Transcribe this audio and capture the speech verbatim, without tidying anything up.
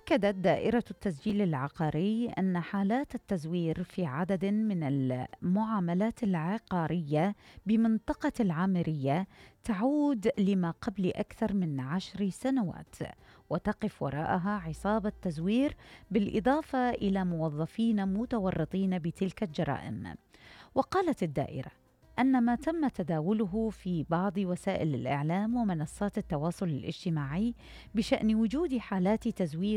أكدت دائرة التسجيل العقاري أن حالات التزوير في عدد من المعاملات العقارية بمنطقة العامرية تعود لما قبل أكثر من عشر سنوات، وتقف وراءها عصابة تزوير بالإضافة إلى موظفين متورطين بتلك الجرائم. وقالت الدائرة أن ما تم تداوله في بعض وسائل الإعلام ومنصات التواصل الاجتماعي بشأن وجود حالات تزوير